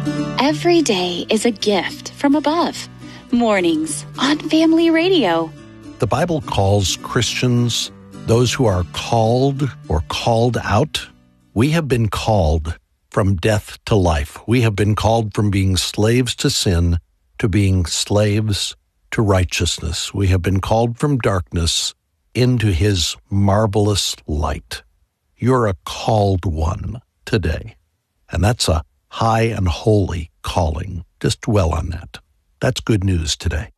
Every day is a gift from above. Mornings on Family Radio. The Bible calls Christians those who are called or called out. We have been called from death to life. We have been called from being slaves to sin to being slaves to righteousness. We have been called from darkness into his marvelous light. You're a called one today. And that's a high and holy calling. Just dwell on that. That's good news today.